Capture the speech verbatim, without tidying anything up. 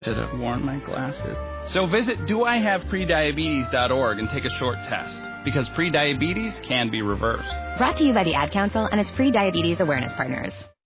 Should have worn my glasses. So visit do I have prediabetes dot org and take a short test, because prediabetes can be reversed. Brought to you by the Ad Council and its pre-diabetes awareness partners.